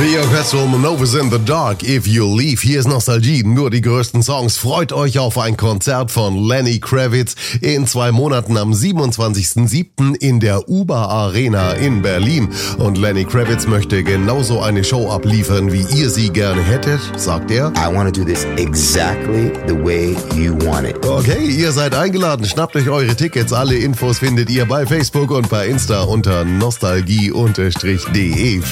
The Orchestral Manovers in the Dark, If You Leave. Hier ist Nostalgie, nur die größten Songs. Freut euch auf ein Konzert von Lenny Kravitz in 2 Monaten am 27.07. in der UBA Arena in Berlin. Und Lenny Kravitz möchte genauso eine Show abliefern, wie ihr sie gerne hättet, sagt er. I want to do this exactly the way you want it. Okay, ihr seid eingeladen. Schnappt euch eure Tickets. Alle Infos findet ihr bei Facebook und bei Insta unter nostalgie_de.